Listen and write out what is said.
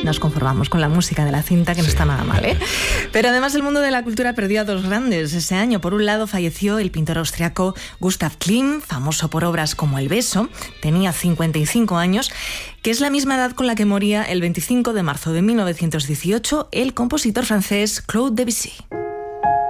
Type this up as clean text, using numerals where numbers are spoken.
Nos conformamos con la música de la cinta, que no está nada mal, ¿eh? Pero además el mundo de la cultura perdió a dos grandes ese año. Por un lado falleció el pintor austriaco Gustav Klimt, famoso por obras como El beso. Tenía 55 años, que es la misma edad con la que moría el 25 de marzo de 1918 el compositor francés Claude Debussy.